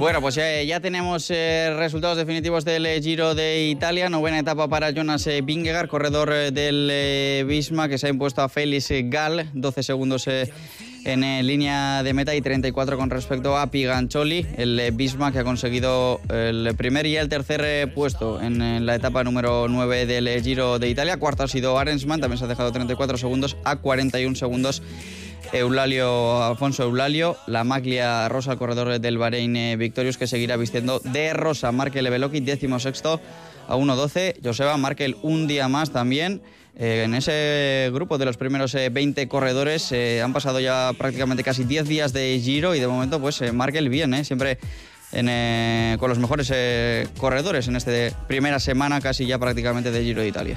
Bueno, pues ya tenemos resultados definitivos del Giro de Italia. Novena etapa para Jonas Vingegaard, corredor del Visma, que se ha impuesto a Felix Gall, 12 segundos en línea de meta y 34 con respecto a Pigancioli, el Visma, que ha conseguido el primer y el tercer puesto en la etapa número 9 del Giro de Italia. Cuarto ha sido Arensman, también se ha dejado 34 segundos a 41 segundos Alfonso Eulalio. La maglia rosa, el corredor del Bahrein Victorious, que seguirá vistiendo de rosa. Markel Beloki, 16º a 1:12. Joseba Markel un día más también. En ese grupo de los primeros 20 corredores han pasado ya prácticamente casi 10 días de Giro y de momento pues Markel bien, siempre con los mejores corredores en esta primera semana casi ya prácticamente de Giro de Italia.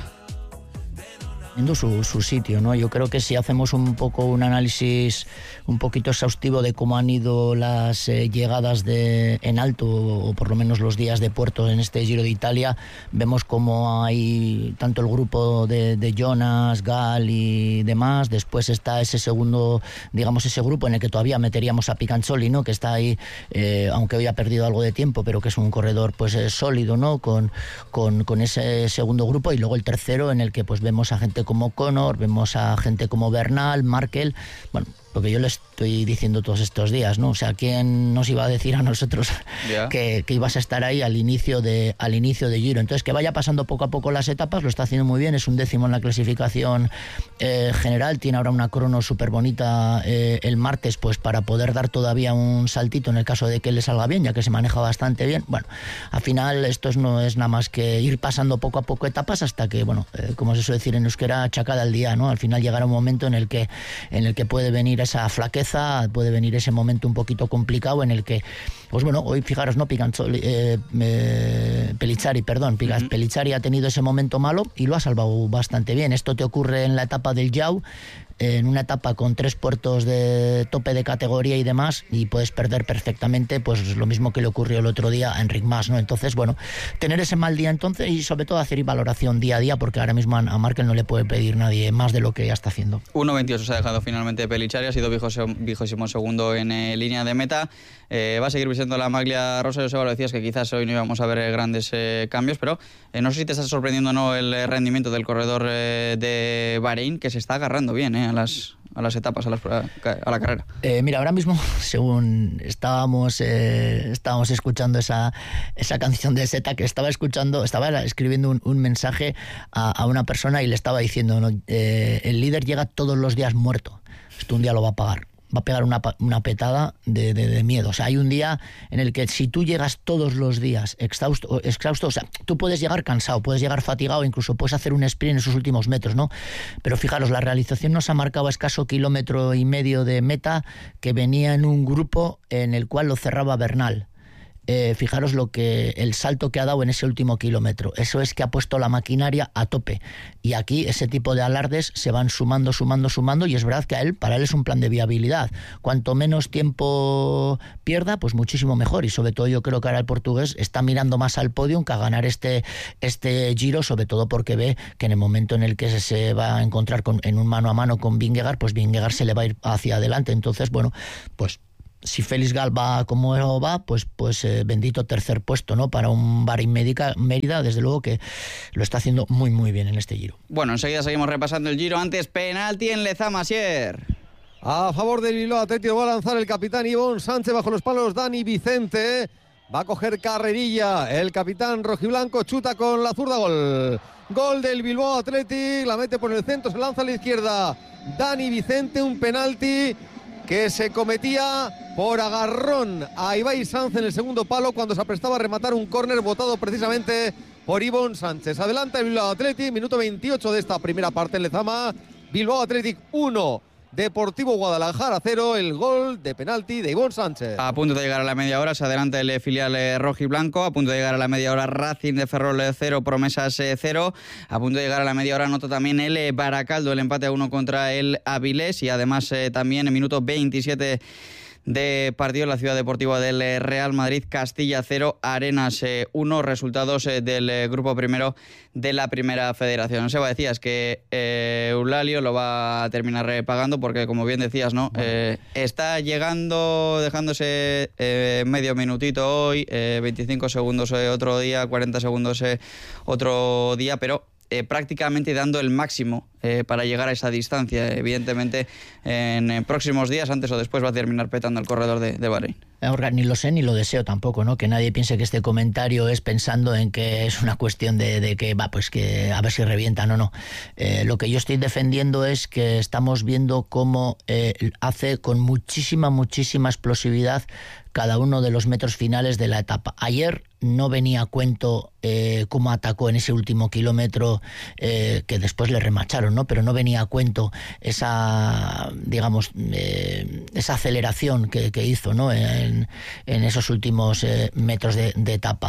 Su sitio, ¿no? Yo creo que si hacemos un poco un análisis un poquito exhaustivo de cómo han ido las llegadas en alto, o por lo menos los días de puerto en este Giro de Italia, vemos cómo hay tanto el grupo de Jonas, Gall y demás. Después está ese segundo, digamos, ese grupo en el que todavía meteríamos a Pigancioli, ¿no? Que está ahí, aunque hoy ha perdido algo de tiempo, pero que es un corredor pues sólido, ¿no? Con ese segundo grupo, y luego el tercero en el que pues vemos a gente como Connor, vemos a gente como Bernal, Markel, bueno, lo que yo le estoy diciendo todos estos días, ¿no? O sea, ¿quién nos iba a decir a nosotros que ibas a estar ahí al inicio de Giro? Entonces, que vaya pasando poco a poco las etapas, lo está haciendo muy bien, es un 10º en la clasificación general, tiene ahora una crono súper bonita el martes, pues para poder dar todavía un saltito en el caso de que le salga bien, ya que se maneja bastante bien. Bueno, al final esto no es nada más que ir pasando poco a poco etapas hasta que, bueno, como se suele decir en euskera, chacada al día, ¿no? Al final llegará un momento en el que puede venir esa flaqueza, puede venir ese momento un poquito complicado en el que, pues bueno, hoy fijaros, ¿no? Pellizzari ha tenido ese momento malo y lo ha salvado bastante bien. Esto te ocurre en la etapa del Jau, en una etapa con 3 puertos de tope de categoría y demás, y puedes perder perfectamente, pues lo mismo que le ocurrió el otro día a Enric Mas, ¿no? Entonces, bueno, tener ese mal día entonces, y sobre todo hacer valoración día a día, porque ahora mismo a Markel no le puede pedir nadie más de lo que ya está haciendo. 1:28 se ha dejado finalmente Pellizzari, ha sido 22º en línea de meta. Va a seguir vistiendo la maglia rosa. Joseba, lo decías que quizás hoy no íbamos a ver grandes cambios, pero no sé si te está sorprendiendo o no el rendimiento del corredor de Bahrein, que se está agarrando bien a las etapas, a la carrera. Mira, ahora mismo, según estábamos escuchando esa canción de Seta, que estaba escribiendo un mensaje a una persona y le estaba diciendo, ¿no? El líder llega todos los días muerto. Esto un día lo va a pagar. Va a pegar una petada de miedo. O sea, hay un día en el que si tú llegas todos los días exhausto, o sea, tú puedes llegar cansado, puedes llegar fatigado, incluso puedes hacer un sprint en esos últimos metros, ¿no? Pero fijaros, la realización nos ha marcado escaso 1,5 kilómetros de meta, que venía en un grupo en el cual lo cerraba Bernal. Fijaros el salto que ha dado en ese último kilómetro. Eso es que ha puesto la maquinaria a tope, y aquí ese tipo de alardes se van sumando, y es verdad que para él es un plan de viabilidad. Cuanto menos tiempo pierda, pues muchísimo mejor, y sobre todo yo creo que ahora el portugués está mirando más al podium que a ganar este Giro, sobre todo porque ve que en el momento en el que se va a encontrar en un mano a mano con Vingegaard, pues Vingegaard se le va a ir hacia adelante. Entonces, bueno, pues si Felix Gall va como va, pues bendito tercer puesto, ¿no? Para un Bahrein Mérida, desde luego que lo está haciendo muy muy bien en este Giro. Bueno, enseguida seguimos repasando el Giro. Antes, penalti en Lezama, Asier. A favor del Bilbao Atlético va a lanzar el capitán Ivón Sánchez, bajo los palos Dani Vicente. Va a coger carrerilla el capitán rojiblanco, chuta con la zurda, gol del Bilbao Athletic, la mete por el centro, se lanza a la izquierda Dani Vicente, un penalti que se cometía por agarrón a Ibai Sanz en el segundo palo cuando se aprestaba a rematar un córner votado precisamente por Ivón Sánchez. Adelanta el Bilbao Athletic, minuto 28 de esta primera parte en Lezama. Bilbao Athletic 1, Deportivo Guadalajara 0, el gol de penalti de Ivón Sánchez. A punto de llegar a la media hora se adelanta el filial rojiblanco. A punto de llegar a la media hora Racing de Ferrol 0, Promesas 0. A punto de llegar a la media hora nota también el Baracaldo, el empate a 1 contra el Avilés, y además también en minuto 27 de partido en la Ciudad Deportiva del Real Madrid, Castilla 0, Arenas 1, resultados del grupo primero de la Primera Federación. Seba, decías que Eulalio lo va a terminar pagando porque, como bien decías, ¿no? Está llegando, dejándose medio minutito hoy, 25 segundos otro día, 40 segundos otro día, pero prácticamente dando el máximo para llegar a esa distancia. Evidentemente, en próximos días, antes o después, va a terminar petando el corredor de Bahrein. Ni lo sé ni lo deseo tampoco, ¿no? Que nadie piense que este comentario es pensando en que es una cuestión de que va, pues que a ver si revienta. No. Lo que yo estoy defendiendo es que estamos viendo cómo hace con muchísima explosividad cada uno de los metros finales de la etapa. Ayer no venía a cuento cómo atacó en ese último kilómetro, que después le remacharon, ¿no? Pero no venía a cuento esa, digamos, esa aceleración que hizo, ¿no? En esos últimos metros de etapa.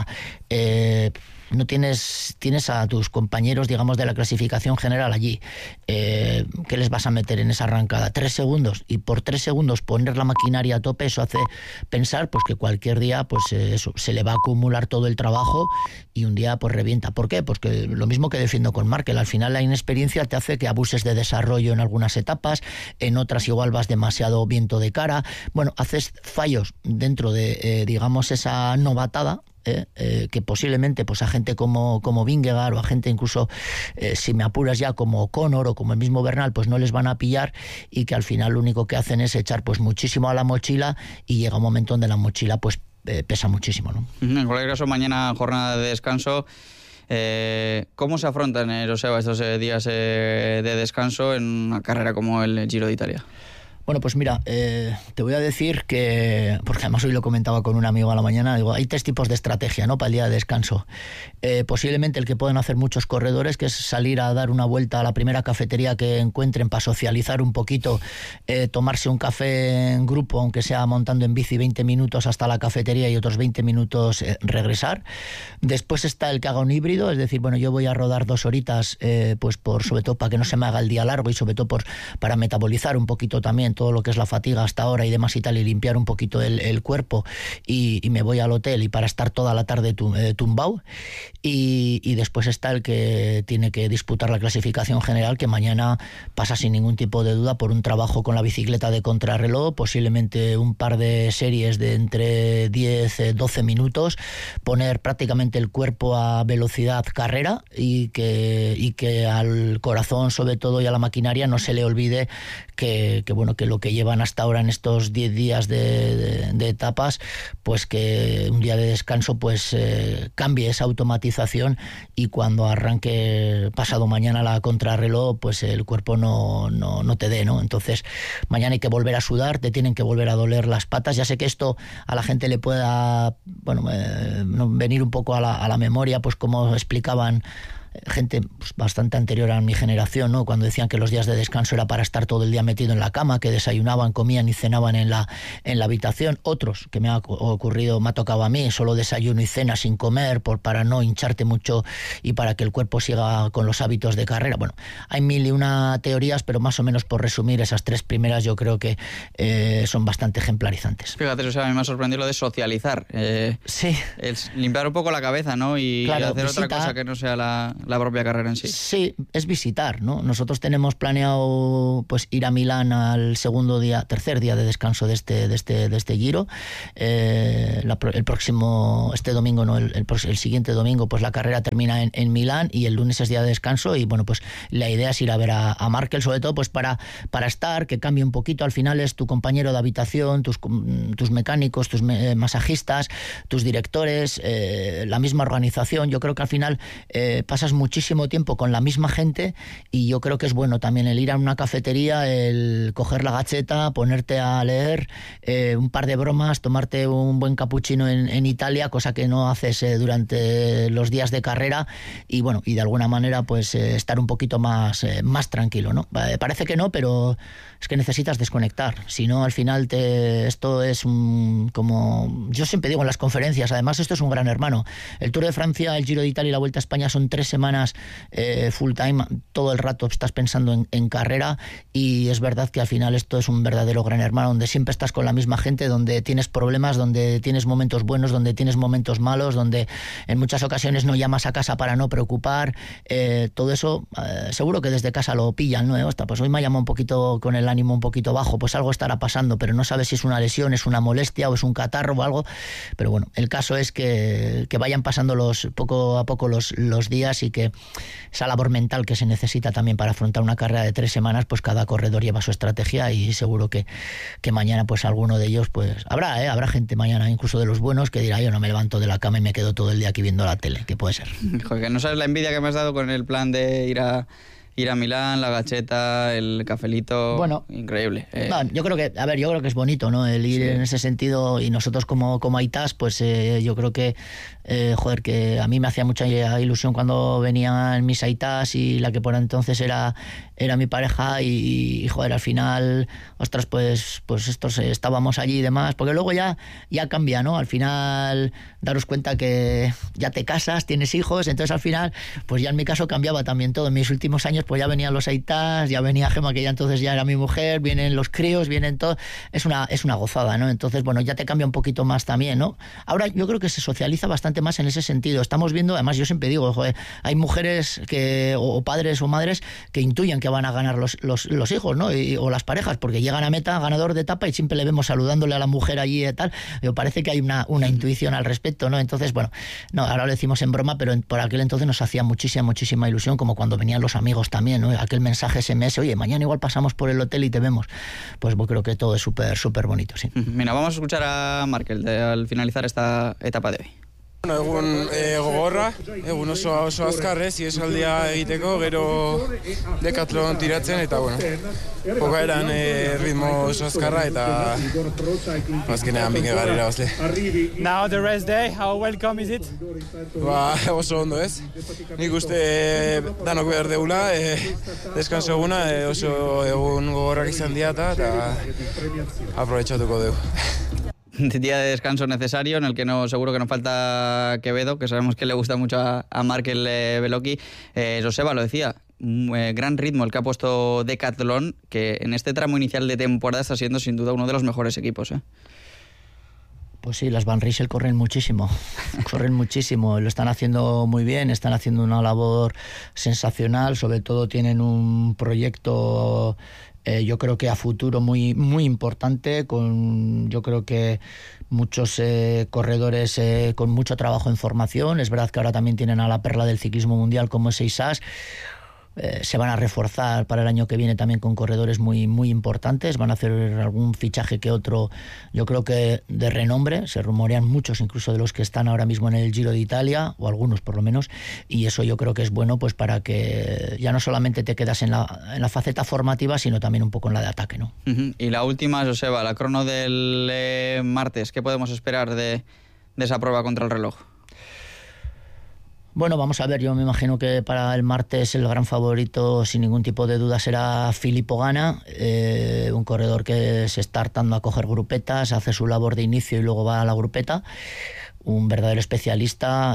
No tienes a tus compañeros, digamos, de la clasificación general allí. ¿Qué les vas a meter en esa arrancada? 3 segundos. Y por 3 segundos poner la maquinaria a tope, eso hace pensar pues que cualquier día pues eso, se le va a acumular todo el trabajo y un día pues revienta. ¿Por qué? Pues que lo mismo que defiendo con Markel. Al final la inexperiencia te hace que abuses de desarrollo en algunas etapas, en otras igual vas demasiado viento de cara. Bueno, haces fallos dentro de, digamos, esa novatada, que posiblemente pues a gente como Vingegaard o a gente incluso, si me apuras ya, como O'Connor o como el mismo Bernal, pues no les van a pillar, y que al final lo único que hacen es echar pues muchísimo a la mochila, y llega un momento donde la mochila pues pesa muchísimo, ¿no? En cualquier caso, mañana jornada de descanso. ¿Cómo se afrontan, Joseba, estos días de descanso en una carrera como el Giro de Italia? Bueno, pues mira, te voy a decir que, porque además hoy lo comentaba con un amigo a la mañana, digo, hay 3 tipos de estrategia, ¿no?, para el día de descanso. Posiblemente el que pueden hacer muchos corredores, que es salir a dar una vuelta a la primera cafetería que encuentren para socializar un poquito, tomarse un café en grupo, aunque sea montando en bici 20 minutos hasta la cafetería y otros 20 minutos regresar. Después está el que haga un híbrido, es decir, bueno, yo voy a rodar 2 horitas, pues sobre todo para que no se me haga el día largo y sobre todo para metabolizar un poquito también todo lo que es la fatiga hasta ahora y demás y tal, y limpiar un poquito el cuerpo, y me voy al hotel y para estar toda la tarde tumbado. Y después está el que tiene que disputar la clasificación general, que mañana pasa sin ningún tipo de duda por un trabajo con la bicicleta de contrarreloj, posiblemente un par de series de entre 10-12 minutos, poner prácticamente el cuerpo a velocidad carrera, y que al corazón sobre todo y a la maquinaria no se le olvide que bueno, que lo que llevan hasta ahora en estos 10 días de etapas, pues que un día de descanso pues cambie esa automatización, y cuando arranque pasado mañana la contrarreloj, pues el cuerpo no te dé, ¿no? Entonces mañana hay que volver a sudar, te tienen que volver a doler las patas. Ya sé que esto a la gente le pueda, bueno, venir un poco a la memoria, pues como explicaban gente pues bastante anterior a mi generación, ¿no?, cuando decían que los días de descanso era para estar todo el día metido en la cama, que desayunaban, comían y cenaban en la habitación. Otros, que me ha tocado a mí, solo desayuno y cena sin comer para no hincharte mucho y para que el cuerpo siga con los hábitos de carrera. Bueno, hay 1001 teorías, pero más o menos por resumir, esas 3 primeras yo creo que son bastante ejemplarizantes. Fíjate, o sea, a mí me ha sorprendido lo de socializar. Sí. Es limpiar un poco la cabeza, ¿no? Y claro, hacer visitar otra cosa que no sea la propia carrera en sí. Sí, es visitar, ¿no? Nosotros tenemos planeado pues ir a Milán al tercer día de descanso de este Giro. El próximo, este domingo, no, el siguiente domingo, pues la carrera termina en Milán, y el lunes es día de descanso, y bueno, pues la idea es ir a ver a Markel, sobre todo pues para estar, que cambie un poquito. Al final es tu compañero de habitación, tus mecánicos, tus masajistas, tus directores, la misma organización. Yo creo que al final pasas muchísimo tiempo con la misma gente, y yo creo que es bueno también el ir a una cafetería, el coger la gacheta, ponerte a leer, un par de bromas, tomarte un buen cappuccino en Italia, cosa que no haces durante los días de carrera, y bueno, y de alguna manera pues estar un poquito más tranquilo, ¿no? Parece que no, pero es que necesitas desconectar, si no al final esto es como yo siempre digo en las conferencias, además esto es un gran hermano. El Tour de Francia, el Giro de Italia y la Vuelta a España son 3 semanas semanas full time, todo el rato estás pensando en carrera, y es verdad que al final esto es un verdadero gran hermano, donde siempre estás con la misma gente, donde tienes problemas, donde tienes momentos buenos, donde tienes momentos malos, donde en muchas ocasiones no llamas a casa para no preocupar, todo eso seguro que desde casa lo pillan, ¿no? Hostia, pues hoy me ha llamado un poquito con el ánimo un poquito bajo, pues algo estará pasando, pero no sabes si es una lesión, es una molestia o es un catarro o algo. Pero bueno, el caso es que vayan pasando poco a poco los días, y que esa labor mental que se necesita también para afrontar una carrera de 3 semanas, pues cada corredor lleva su estrategia, y seguro que mañana pues alguno de ellos, pues habrá gente mañana, incluso de los buenos, que dirá: yo no me levanto de la cama y me quedo todo el día aquí viendo la tele, que puede ser. Joder, que no sabes la envidia que me has dado con el plan de ir a Milán, la gacheta, el cafelito. Bueno, increíble. No, yo creo que es bonito, ¿no? El ir en ese sentido, y nosotros como Aitas, pues yo creo que que a mí me hacía mucha ilusión cuando venían mis Aitas, y la que por entonces era mi pareja, y joder, al final, ostras, pues estos estábamos allí y demás, porque luego ya cambia, ¿no? Al final daros cuenta que ya te casas, tienes hijos, entonces al final, pues ya en mi caso cambiaba también todo. En mis últimos años pues ya venían los Aitas, ya venía Gemma, que ya entonces ya era mi mujer, vienen los críos, vienen todo, es una gozada, ¿no? Entonces, bueno, ya te cambia un poquito más también, ¿no? Ahora yo creo que se socializa bastante más en ese sentido. Estamos viendo, además yo siempre digo, joder, hay mujeres o padres o madres que intuyen que van a ganar los hijos, ¿no? O las parejas, porque llegan a meta, ganador de etapa, y siempre le vemos saludándole a la mujer allí y tal. Pero parece que hay una intuición al respecto, ¿no? Entonces, bueno, no, ahora lo decimos en broma, pero por aquel entonces nos hacía muchísima ilusión, como cuando venían los amigos también, ¿no? Aquel mensaje SMS: oye, mañana igual pasamos por el hotel y te vemos. Pues yo creo que todo es súper bonito, sí. Mira, vamos a escuchar a Markel al finalizar esta etapa de hoy. Bueno, egun gogorra, egun oso azkarrez, ihesaldia egiteko, gero dekatlon tiratzen, eta bueno, jokaeran ritmo oso azkarra, eta azkenean Vingegaard irabazle. Now the rest day, how welcome is it? Oso ondo ez. Nik uste danok behar deula, deskanso eguna, oso egun gogorrak izan diata, eta aprobetxatuko dugu. Día de descanso necesario, en el que seguro que no falta Quevedo, que sabemos que le gusta mucho a Markel Beloki. Joseba lo decía, gran ritmo el que ha puesto Decathlon, que en este tramo inicial de temporada está siendo sin duda uno de los mejores equipos, ¿eh? Pues sí, las Van Rysel corren muchísimo, lo están haciendo muy bien, están haciendo una labor sensacional, sobre todo tienen un proyecto yo creo que a futuro muy importante, con yo creo que muchos corredores con mucho trabajo en formación. Es verdad que ahora también tienen a la perla del ciclismo mundial como es Seisas. Se van a reforzar para el año que viene también con corredores muy importantes, van a hacer algún fichaje que otro, yo creo que de renombre, se rumorean muchos incluso de los que están ahora mismo en el Giro de Italia, o algunos por lo menos, y eso yo creo que es bueno, pues para que ya no solamente te quedas en la faceta formativa, sino también un poco en la de ataque, ¿no? Y la última, Joseba, la crono del martes, ¿qué podemos esperar de esa prueba contra el reloj? Bueno, vamos a ver, yo me imagino que para el martes el gran favorito, sin ningún tipo de duda, será Filippo Ganna, un corredor que se está hartando a coger grupetas, hace su labor de inicio y luego va a la grupeta. Un verdadero especialista,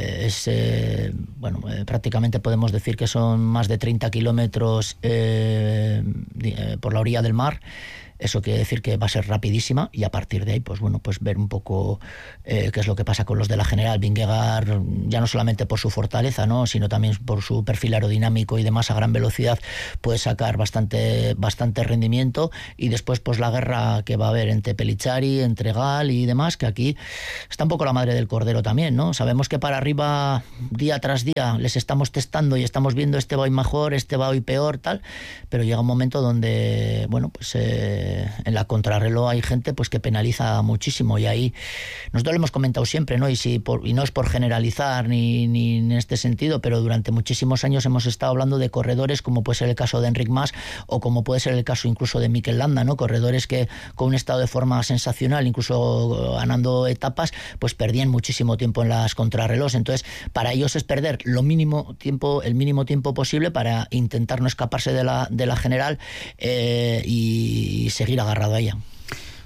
prácticamente podemos decir que son más de 30 kilómetros por la orilla del mar. Eso quiere decir que va a ser rapidísima, y a partir de ahí, pues bueno, pues ver un poco qué es lo que pasa con los de la general. Vingegaard, ya no solamente por su fortaleza, ¿no?, sino también por su perfil aerodinámico y demás a gran velocidad, puede sacar bastante rendimiento. Y después, pues la guerra que va a haber entre Pellizzari, entre Gal y demás, que aquí está un poco la madre del cordero también, ¿no? Sabemos que para arriba, día tras día, les estamos testando y estamos viendo este va hoy mejor, este va hoy peor, tal, pero llega un momento donde, bueno, pues en la contrarreloj hay gente pues que penaliza muchísimo, y ahí nosotros lo hemos comentado siempre, ¿no? Y no es por generalizar ni en este sentido, pero durante muchísimos años hemos estado hablando de corredores como puede ser el caso de Enric Mas, o como puede ser el caso incluso de Mikel Landa, ¿no? Corredores que con un estado de forma sensacional, incluso ganando etapas, pues perdían muchísimo tiempo en las contrarrelojes. Entonces, para ellos es perder el mínimo tiempo posible para intentar no escaparse de la general y seguir agarrado a ella.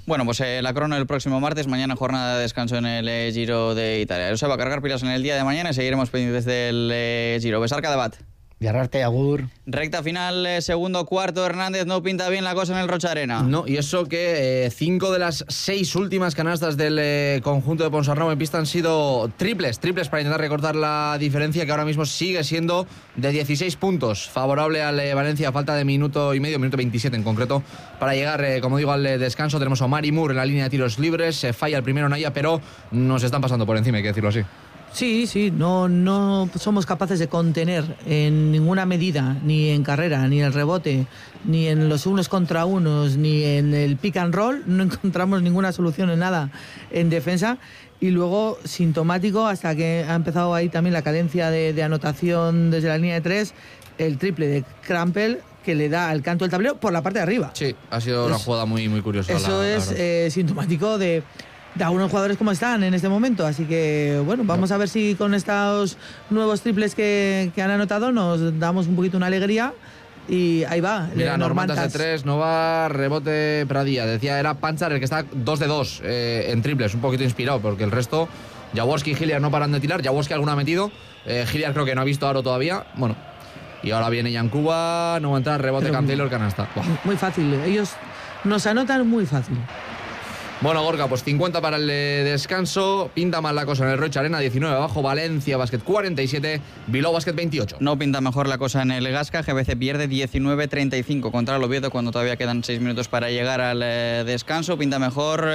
Bueno, pues la crono el próximo martes, mañana jornada de descanso en el Giro de Italia. Se va a cargar pilas en el día de mañana y seguiremos pendientes del Giro. Besarka de Bat. Biarrarte, agur. Recta final, segundo cuarto, Hernández, no pinta bien la cosa en el Rocha Arena. No, y eso que 5 de las 6 últimas canastas del conjunto de Ponsarnau en pista han sido triples para intentar recortar la diferencia, que ahora mismo sigue siendo de 16 puntos, favorable al Valencia, a falta de minuto y medio, minuto 27 en concreto, para llegar, como digo, al descanso. Tenemos a Mari Moore en la línea de tiros libres, se falla el primero Naya, pero nos están pasando por encima, hay que decirlo así. Sí, no somos capaces de contener en ninguna medida, ni en carrera, ni en el rebote, ni en los unos contra unos, ni en el pick and roll. No encontramos ninguna solución en nada en defensa. Y luego, sintomático, hasta que ha empezado ahí también la cadencia de anotación desde la línea de 3, el triple de Crampel, que le da al canto del tablero por la parte de arriba. Sí, ha sido una jugada muy, muy curiosa. Eso es sintomático de algunos jugadores como están en este momento, así que bueno, vamos a ver si con estos nuevos triples que han anotado nos damos un poquito una alegría. Y ahí va. Mira, Normantas de 3, Nova, rebote Pradilla. Decía, era Panchar el que está 2 de 2 en triples, un poquito inspirado, porque el resto, Jaworski y Hilliard no paran de tirar. Jaworski alguna ha metido, Hilliard creo que no ha visto aro todavía. Bueno, y ahora viene Yankuba, no va a entrar, rebote Cam Taylor, canasta. Muy fácil, ellos nos anotan muy fácil. Bueno, Gorka, pues 50 para el descanso. Pinta mal la cosa en el Rocha Arena, 19 abajo. Valencia Basket 47, Bilbao Basket 28. No pinta mejor la cosa en el Gasca. GBC pierde 19-35 contra el Oviedo cuando todavía quedan 6 minutos para llegar al descanso. Pinta mejor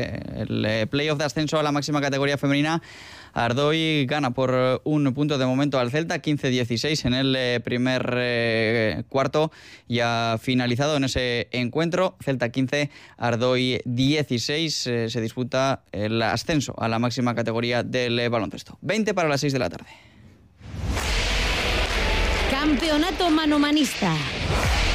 el playoff de ascenso a la máxima categoría femenina. Ardoy gana por un punto de momento al Celta, 15-16 en el primer cuarto. Ya finalizado en ese encuentro, Celta 15, Ardoy 16. Se disputa el ascenso a la máxima categoría del baloncesto. 20 para las 6 de la tarde. Campeonato manomanista.